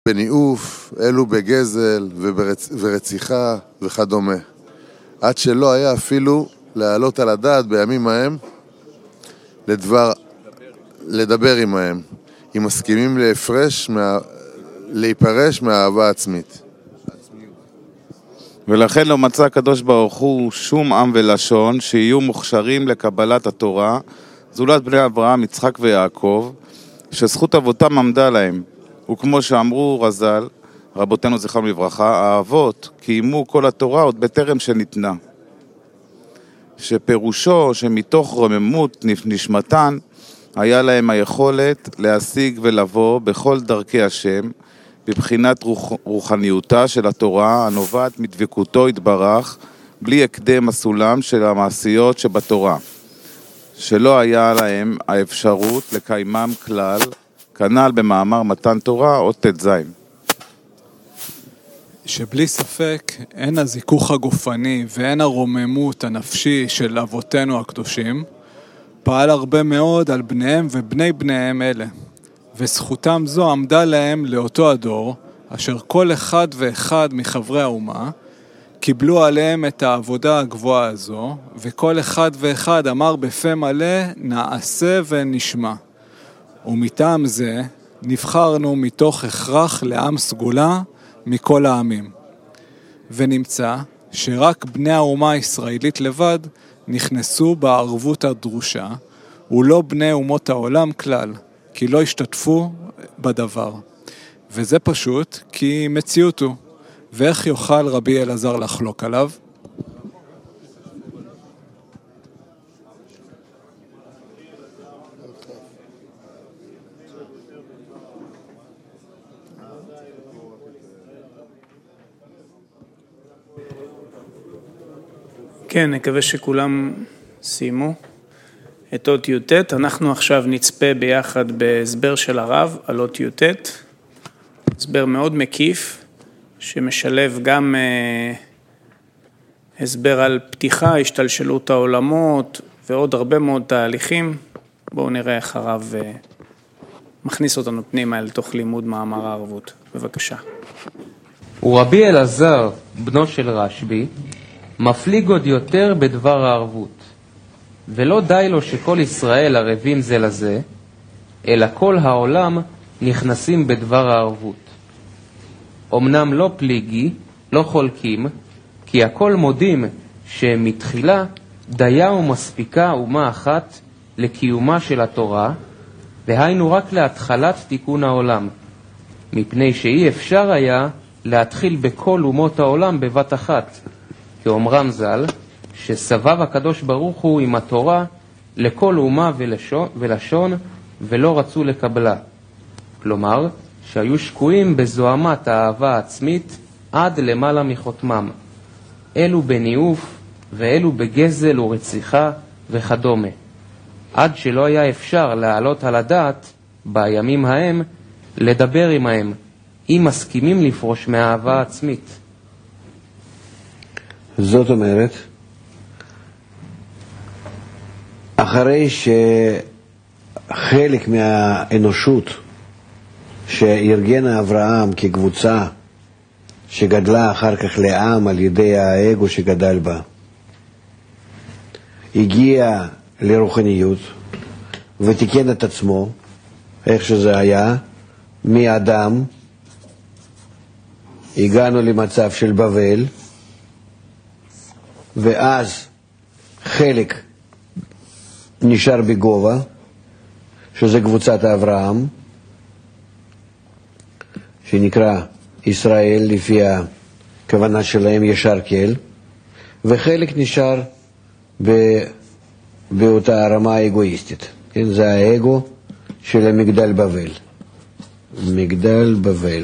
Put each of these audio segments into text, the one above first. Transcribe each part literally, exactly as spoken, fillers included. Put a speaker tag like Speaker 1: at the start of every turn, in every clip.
Speaker 1: בניאוף, אלו בגזל וברצ... ורציחה וכדומה. עד שלא היה אפילו להעלות על הדעת בימים ההם לדבר, לדבר עמהם, אם מסכימים להפרש, מה... להיפרש מהאהבה העצמית.
Speaker 2: ולכן לא מצא הקדוש ברוך הוא שום עם ולשון שיהיו מוכשרים לקבלת התורה, זולת בני אברהם, יצחק ויעקב, שזכות אבותם עמדה להם. וכמו שאמרו רז"ל, רבותינו זכרם לברכה, האבות קיימו כל התורה עוד בטרם שניתנה. שפירושו שמתוך רוממות נשמתן היה להם היכולת להשיג ולבוא בכל דרכי השם, בבחינת רוח, רוחניותה של התורה הנובעת מדבקותו יתברך, בלי הקדם הסולם של המעשיות שבתורה, שלא היה להם האפשרות לקיימם כלל, כנ"ל במאמר מתן תורה או ת' זין.
Speaker 3: שבלי ספק אין הזיכוך הגופני ואין הרוממות הנפשי של אבותינו הקדושים פעל הרבה מאוד על בניהם ובני בניהם אלה, וזכותם זו עמדה להם לאותו הדור, אשר כל אחד ואחד מחברי האומה קיבלו עליהם את העבודה הגבוהה הזו, וכל אחד ואחד אמר בפה מלא נעשה ונשמע. ומטעם זה נבחרנו מתוך הכרח לעם סגולה מכל העמים. ונמצא שרק בני האומה הישראלית לבד נכנסו בערבות הדרושה, ולא בני אומות העולם כלל, כי לא השתתפו בדבר. וזה פשוט כי מציאות הוא. ואיך יוכל רבי אלעזר לחלוק עליו?
Speaker 4: כן, נקווה שכולם סיימו את אות י"ט. אנחנו עכשיו נצפה ביחד בהסבר של הרב על אות י"ט. הסבר מאוד מקיף, שמשלב גם אה, הסבר על פתיחה, השתלשלות העולמות ועוד הרבה מאוד תהליכים. בואו נראה איך הרב אה, מכניס אותנו פנימה אל תוך לימוד מאמר הערבות. בבקשה.
Speaker 5: ורבי אלעזר, בנו של רשב"י, מפליג עוד יותר בדבר הערבות, ולא די לו שכל ישראל ערבים זה לזה, אלא כל העולם נכנסים בדבר הערבות. אמנם לא פליגי, לא חולקים, כי הכל מודים שמתחילה דיה ומספיקה אומה אחת לקיומה של התורה, והיינו רק להתחלת תיקון העולם, מפני שאי אפשר היה להתחיל בכל אומות העולם בבת אחת, כאומרם ז"ל, שסבב הקדוש ברוך הוא עם התורה לכל אומה ולשון, ולשון ולא רצו לקבלה. כלומר, שהיו שקועים בזוהמת האהבה העצמית עד למעלה מחותמם. אלו בניאוף ואלו בגזל ורציחה וכדומה. עד שלא היה אפשר להעלות על הדעת בימים ההם לדבר עמהם, אם מסכימים לפרוש מהאהבה העצמית.
Speaker 6: זאת אומרת, אחרי שחלק מהאנושות שארגנה אברהם כקבוצה שגדלה אחר כך לעם על ידי האגו שגדל בה, הגיע לרוחניות ותיקן את עצמו, איך שזה היה, מאדם הגענו למצב של בבל, ואז חלק נשאר בגובה, שזה קבוצת אברהם, שנקרא ישראל לפי הכוונה שלהם ישר כל, וחלק נשאר ב... באותה הרמה האגואיסטית. כן? זה האגו של המגדל בבל. מגדל בבל.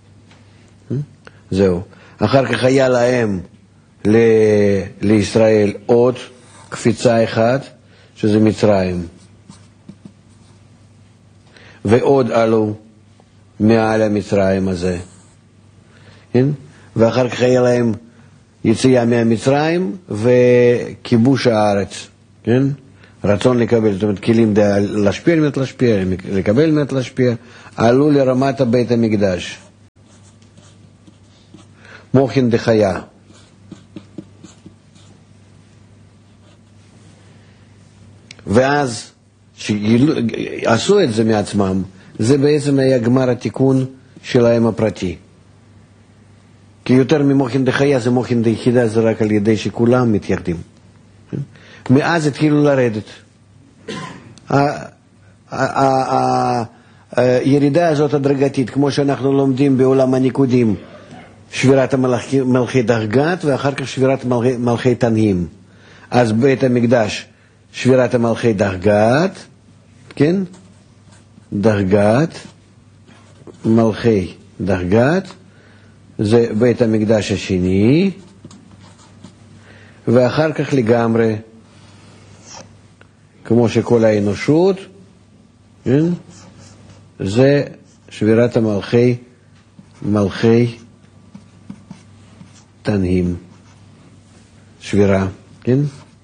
Speaker 6: זהו. אחר כך היה להם ל... לישראל עוד קפיצה אחת, שזה מצרים. ועוד עלו מעל המצרים הזה. כן? ואחר כך היה להם יציאה מהמצרים וכיבוש הארץ. כן? רצון לקבל, זאת אומרת, כלים להשפיע, להשפיע, לקבל, להשפיע, עלו לרמת בית המקדש. מוחין דחיה. ואז שעשו את זה מעצמם, זה בעצם היה גמר התיקון שלהם הפרטי. כי יותר ממוחין דחיה זה מוחין דיחידה, זה רק על ידי שכולם מתייחדים. מאז התחילו לרדת. הירידה הזאת הדרגתית, כמו שאנחנו לומדים בעולם הניקודים, שבירת מלכי דרגת ואחר כך שבירת מלכי תנאים. אז בית המקדש שבירת המלכי דרגת, כן? דרגת, מלכי דרגת, זה בית המקדש השני, ואחר כך לגמרי, כמו שכל האנושות, כן? זה שבירת המלכי, מלכי תנאים, שבירה, כן?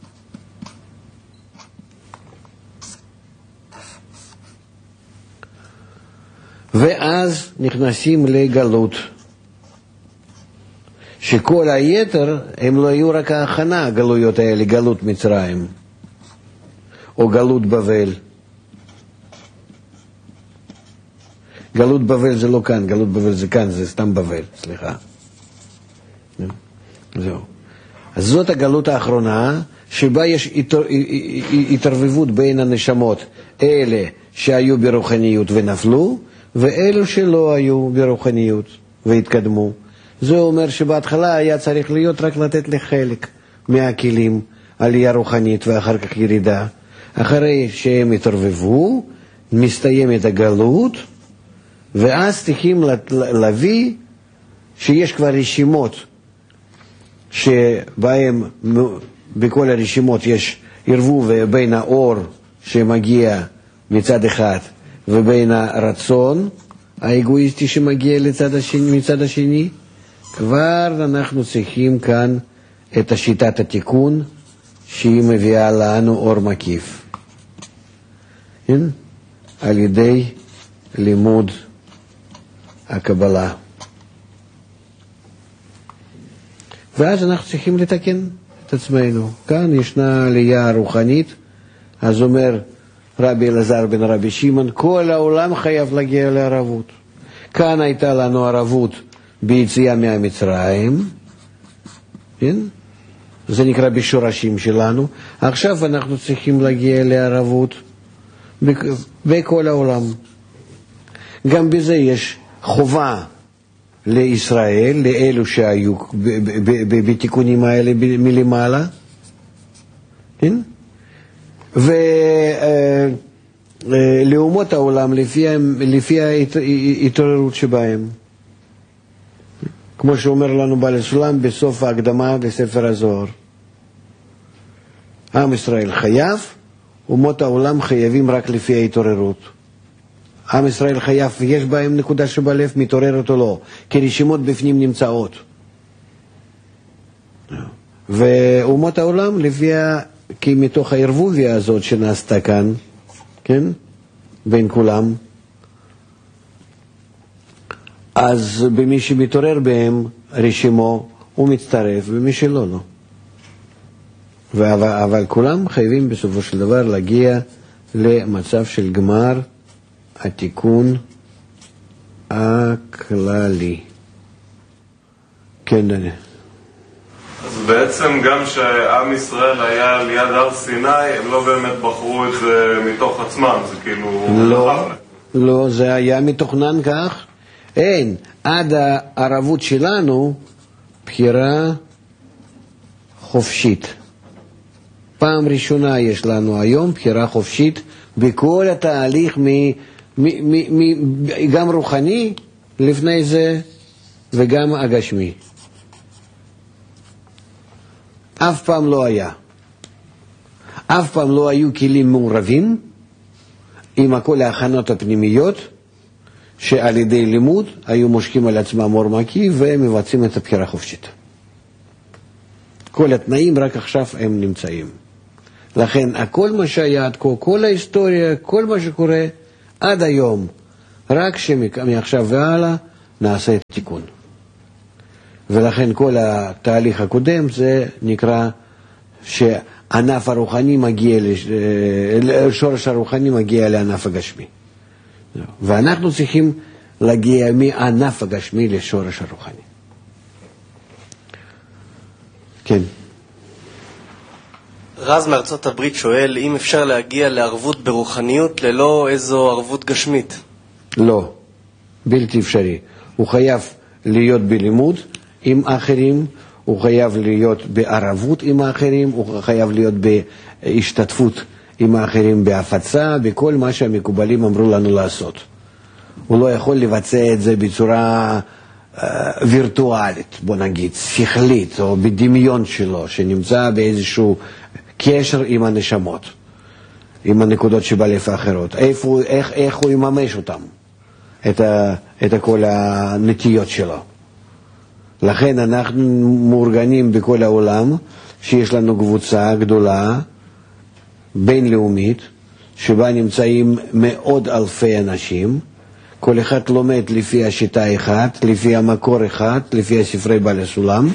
Speaker 6: ואז נכנסים לגלות, שכל היתר הם לא היו רק ההכנה, הגלויות האלה, גלות מצרים או גלות בבל. גלות בבל זה לא כאן, גלות בבל זה כאן, זה סתם בבל, סליחה. זהו. אז זאת הגלות האחרונה, שבה יש התערבבות בין הנשמות, אלה שהיו ברוחניות ונפלו, ואלו שלא היו ברוחניות והתקדמו. זה אומר שבהתחלה היה צריך להיות רק לתת לחלק מהכלים עלייה רוחנית ואחר כך ירידה. אחרי שהם התערבבו, מסתיימת הגלות, ואז צריכים להביא שיש כבר רשימות, שבהם בכל הרשימות יש ערבוב בין האור שמגיע מצד אחד, ובין הרצון האגואיסטי שמגיע לצד השני, מצד השני, כבר אנחנו צריכים כאן את השיטת התיקון שהיא מביאה לנו אור מקיף. כן? על ידי לימוד הקבלה. ואז אנחנו צריכים לתקן את עצמנו. כאן ישנה עלייה רוחנית, אז אומר רבי אלעזר בן רבי שמעון, כל העולם חייב להגיע לערבות. כאן הייתה לנו ערבות ביציאה מהמצרים, כן? זה נקרא בשורשים שלנו. עכשיו אנחנו צריכים להגיע לערבות בכל העולם. גם בזה יש חובה לישראל, לאלו שהיו בתיקונים האלה מלמעלה, כן? ולאומות העולם לפי, לפי ההתעוררות שבהם. כמו שאומר לנו בעל הסולם בסוף ההקדמה לספר הזוהר. עם ישראל חייב, אומות העולם חייבים רק לפי ההתעוררות. עם ישראל חייב, יש בהם נקודה שבלב מתעוררת או לא, כי רשימות בפנים נמצאות. ואומות העולם לפי, כי מתוך הערבוביה הזאת שנעשתה כאן, כן, בין כולם, אז במי שמתעורר בהם רשימו הוא מצטרף, ומי שלא, לא. אבל, אבל כולם חייבים בסופו של דבר להגיע למצב של גמר התיקון הכללי. כן, דני.
Speaker 7: אז בעצם גם שעם ישראל היה ליד הר סיני, הם לא באמת בחרו את זה מתוך עצמם, זה כאילו...
Speaker 6: לא, לא, זה היה מתוכנן כך. אין, עד הערבות שלנו, בחירה חופשית. פעם ראשונה יש לנו היום בחירה חופשית בכל התהליך, מ, מ, מ, מ, גם רוחני לפני זה וגם הגשמי. אף פעם לא היה. אף פעם לא היו כלים מעורבים עם כל ההכנות הפנימיות, שעל ידי לימוד היו מושכים על עצמם אור מקיף ומבצעים את הבחירה חופשית. כל התנאים רק עכשיו הם נמצאים. לכן הכל מה שהיה עד כה, כל ההיסטוריה, כל מה שקורה עד היום, רק שמעכשיו והלאה נעשה את התיקון. ולכן כל התהליך הקודם זה נקרא שענף הרוחני מגיע, שורש הרוחני מגיע לענף הגשמי. ואנחנו צריכים להגיע מענף הגשמי לשורש הרוחני. כן.
Speaker 8: רז מארצות הברית שואל אם אפשר להגיע לערבות ברוחניות ללא איזו ערבות גשמית.
Speaker 6: לא, בלתי אפשרי. הוא חייב להיות בלימוד עם אחרים, הוא חייב להיות בערבות עם האחרים, הוא חייב להיות בהשתתפות עם האחרים בהפצה, בכל מה שהמקובלים אמרו לנו לעשות. הוא לא יכול לבצע את זה בצורה אה, וירטואלית, בוא נגיד, שכלית, או בדמיון שלו, שנמצא באיזשהו קשר עם הנשמות, עם הנקודות שבלב האחרות. איפה, איך, איך הוא יממש אותם, את, ה, את כל הנטיות שלו. לכן אנחנו מאורגנים בכל העולם, שיש לנו קבוצה גדולה, בינלאומית, שבה נמצאים מאות אלפי אנשים, כל אחד לומד לפי השיטה אחת, לפי המקור אחד, לפי הספרי בעל הסולם,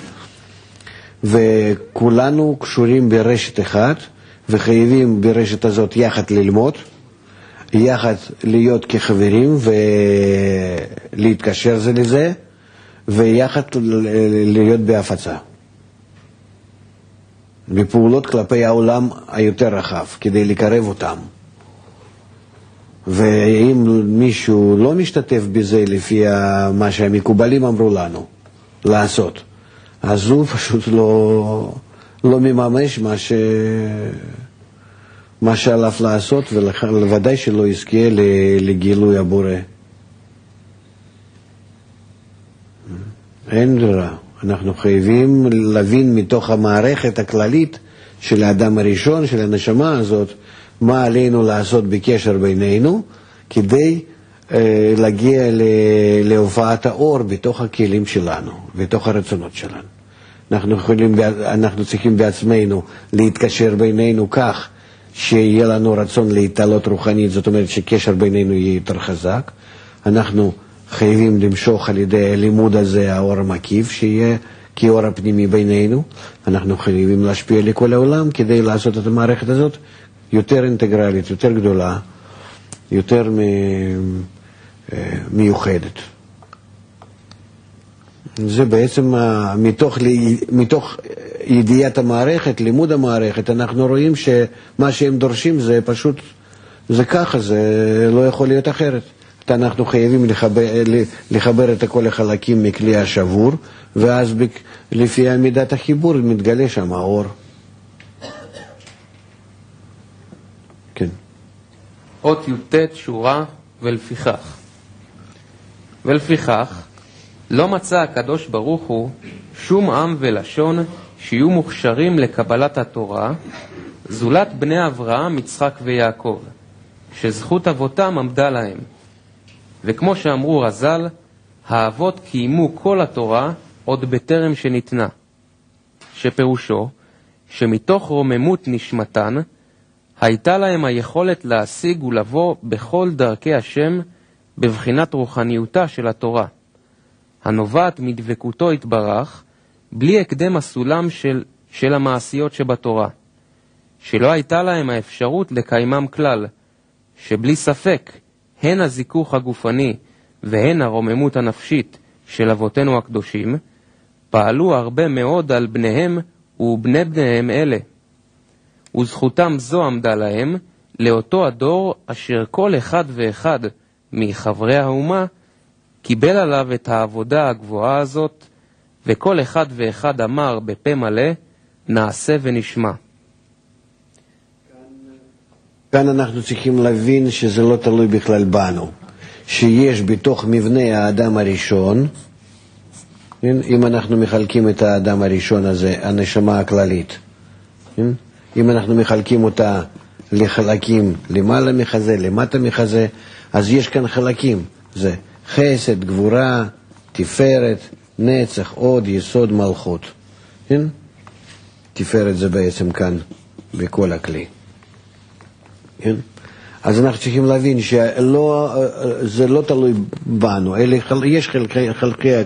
Speaker 6: וכולנו קשורים ברשת אחת, וחייבים ברשת הזאת יחד ללמוד, יחד להיות כחברים ולהתקשר זה לזה, ויחד להיות בהפצה. בפעולות כלפי העולם היותר רחב, כדי לקרב אותם. ואם מישהו לא משתתף בזה לפי מה שהמקובלים אמרו לנו לעשות, אז הוא פשוט לא, לא מממש מה, ש... מה שעליו לעשות, ולוודאי שלא יזכה לגילוי הבורא. אין ברירה. אנחנו חייבים להבין מתוך המערכת הכללית של האדם הראשון, של הנשמה הזאת, מה עלינו לעשות בקשר בינינו, כדי אה, להגיע להופעת האור בתוך הכלים שלנו, בתוך הרצונות שלנו. אנחנו, יכולים, אנחנו צריכים בעצמנו להתקשר בינינו כך, שיהיה לנו רצון להתעלות רוחנית, זאת אומרת שקשר בינינו יהיה יותר חזק. אנחנו חייבים למשוך על ידי הלימוד הזה האור המקיף, שיהיה כאור הפנימי בינינו. אנחנו חייבים להשפיע לכל העולם כדי לעשות את המערכת הזאת יותר אינטגרלית, יותר גדולה, יותר מיוחדת. זה בעצם מתוך, מתוך ידיעת המערכת, לימוד המערכת, אנחנו רואים שמה שהם דורשים זה פשוט, זה ככה, זה לא יכול להיות אחרת. אנחנו חייבים לחבר, לחבר את כל החלקים מכלי השבור, ואז לפי מידת החיבור מתגלה שם האור. כן.
Speaker 5: אות י"ט שורה ולפיכך. ולפיכך, לא מצא הקדוש ברוך הוא שום עם ולשון שיהיו מוכשרים לקבלת התורה, זולת בני אברהם, יצחק ויעקב, שזכות אבותם עמדה להם. וכמו שאמרו רז"ל, האבות קיימו כל התורה עוד בטרם שניתנה, שפירושו שמתוך רוממות נשמתן הייתה להם היכולת להשיג ולבוא בכל דרכי השם בבחינת רוחניותה של התורה, הנובעת מדבקותו התברך, בלי הקדם הסולם של, של המעשיות שבתורה, שלא הייתה להם האפשרות לקיימם כלל, שבלי ספק הן הזיכוך הגופני והן הרוממות הנפשית של אבותינו הקדושים, פעלו הרבה מאוד על בניהם ובני בניהם אלה. וזכותם זו עמדה להם לאותו הדור אשר כל אחד ואחד מחברי האומה קיבל עליו את העבודה הגבוהה הזאת, וכל אחד ואחד אמר בפה מלא, נעשה ונשמע.
Speaker 6: כאן אנחנו צריכים להבין שזה לא תלוי בכלל בנו, שיש בתוך מבנה האדם הראשון, אם אנחנו מחלקים את האדם הראשון הזה, הנשמה הכללית, אם אנחנו מחלקים אותה לחלקים למעלה מחזה, למטה מחזה, אז יש כאן חלקים, זה חסד, גבורה, תפארת, נצח, עוד, יסוד, מלכות. תפארת זה בעצם כאן בכל הכלי. אז אנחנו צריכים להבין שזה לא תלוי בנו, אלא יש חלקי, חלקי